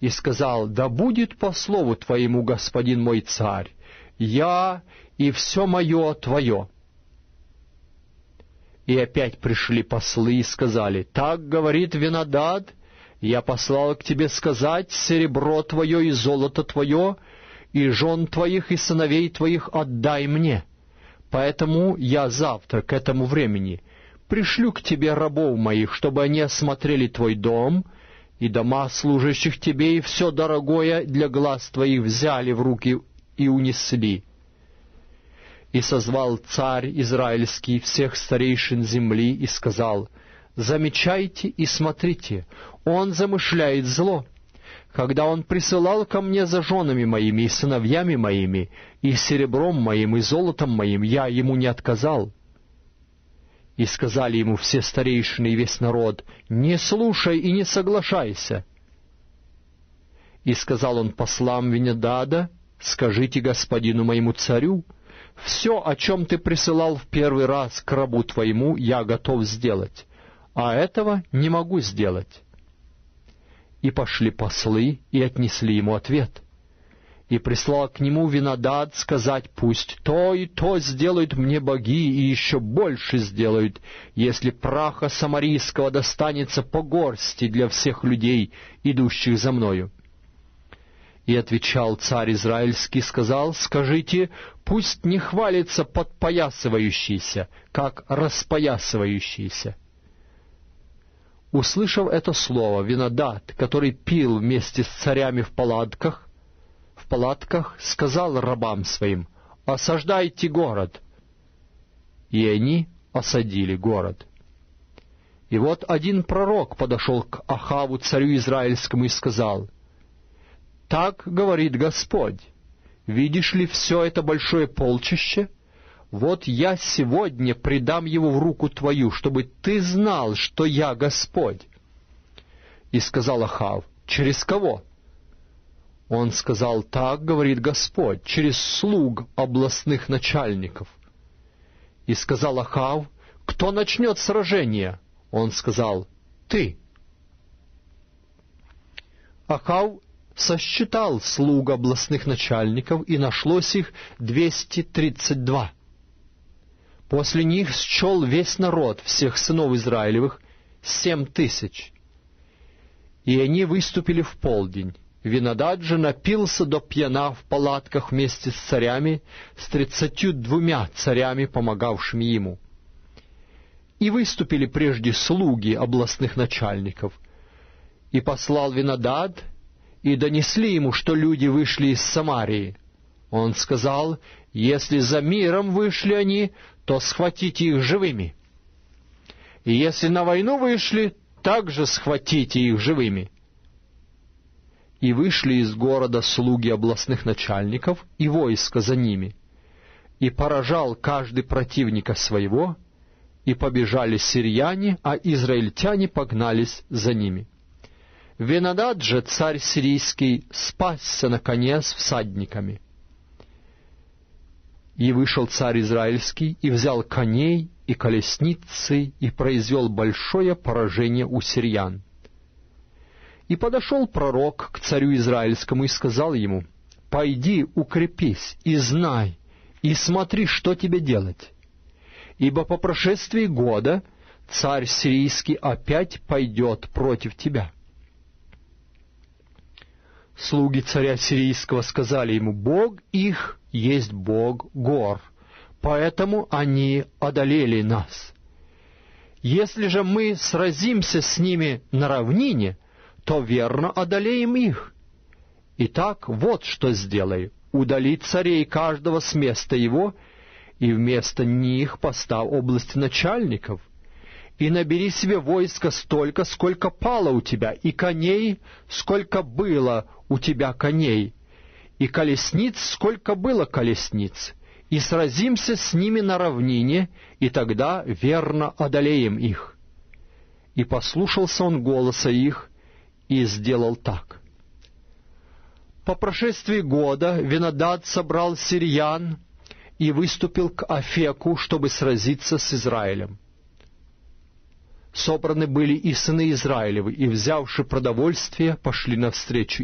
и сказал: «Да будет по слову твоему, господин мой царь, я и все мое твое». И опять пришли послы и сказали: «Так говорит Винадад, я послал к тебе сказать: серебро твое и золото твое, и жен твоих и сыновей твоих отдай мне. Поэтому я завтра к этому времени пришлю к тебе рабов моих, чтобы они осмотрели твой дом и дома служащих тебе, и все дорогое для глаз твоих взяли в руки и унесли». И созвал царь израильский всех старейшин земли и сказал: «Замечайте и смотрите, он замышляет зло. Когда он присылал ко мне за женами моими и сыновьями моими, и серебром моим, и золотом моим, я ему не отказал». И сказали ему все старейшины и весь народ: «Не слушай и не соглашайся». И сказал он послам Винадада: «Скажите господину моему царю: все, о чем ты присылал в первый раз к рабу твоему, я готов сделать, а этого не могу сделать». И пошли послы и отнесли ему ответ. И прислал к нему Винадад сказать: «Пусть то и то сделают мне боги, и еще больше сделают, если праха самарийского достанется по горсти для всех людей, идущих за мною». И отвечал царь израильский, сказал: «Скажите: пусть не хвалится подпоясывающийся, как распоясывающийся». Услышав это слово, Винадад, который пил вместе с царями в палатках, сказал рабам своим: «Осаждайте город». И они осадили город. И вот один пророк подошел к Ахаву, царю израильскому, и сказал: «Так говорит Господь: видишь ли все это большое полчище? Вот я сегодня предам его в руку твою, чтобы ты знал, что я Господь». И сказал Ахав: «Через кого?» Он сказал: «Так говорит Господь, через слуг областных начальников». И сказал Ахав: «Кто начнет сражение?» Он сказал: «Ты». Ахав сосчитал слуг областных начальников, и нашлось их 232. После них счел весь народ всех сынов Израилевых 7000. И они выступили в полдень. Винадад же напился до пьяна в палатках вместе с царями, с 32 царями, помогавшими ему. И выступили прежде слуги областных начальников. И послал Винадад, и донесли ему, что люди вышли из Самарии. Он сказал: «Если за миром вышли они, то схватите их живыми. И если на войну вышли, также схватите их живыми». И вышли из города слуги областных начальников и войско за ними, и поражал каждый противника своего, и побежали сирияне, а израильтяне погнались за ними. Винадад же, царь сирийский, спасся на коне с всадниками. И вышел царь израильский, и взял коней и колесницы, и произвел большое поражение у сириян. И подошел пророк к царю израильскому и сказал ему: «Пойди, укрепись, и знай, и смотри, что тебе делать. Ибо по прошествии года царь сирийский опять пойдет против тебя». Слуги царя сирийского сказали ему: «Бог их есть Бог гор, поэтому они одолели нас. Если же мы сразимся с ними на равнине, то верно одолеем их. Итак, вот что сделай: удали царей каждого с места его, и вместо них поставь области начальников, и набери себе войско столько, сколько пало у тебя, и коней, сколько было у тебя коней, и колесниц, сколько было колесниц, и сразимся с ними на равнине, и тогда верно одолеем их». И послушался он голоса их, и сделал так. По прошествии года Винадад собрал сириян и выступил к Афеку, чтобы сразиться с Израилем. Собраны были и сыны Израилевы, и, взявши продовольствие, пошли навстречу